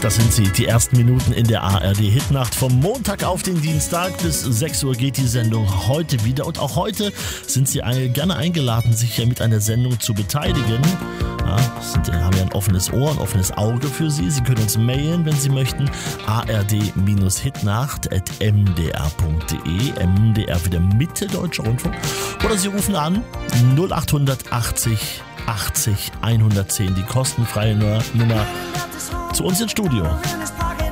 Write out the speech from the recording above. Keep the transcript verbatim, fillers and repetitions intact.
Das sind sie, die ersten Minuten in der A R D-Hitnacht. Vom Montag auf den Dienstag bis sechs Uhr geht die Sendung heute wieder. Und auch heute sind Sie gerne eingeladen, sich hier mit einer Sendung zu beteiligen. Ja, sind, haben ja ein offenes Ohr, ein offenes Auge für Sie. Sie können uns mailen, wenn Sie möchten. a r d hitnacht at m d r punkt d e. M D R wieder Mitte Deutscher Rundfunk. Oder Sie rufen an null acht achtzig achtzig hundertzehn, die kostenfreie Nummer zu uns ins Studio.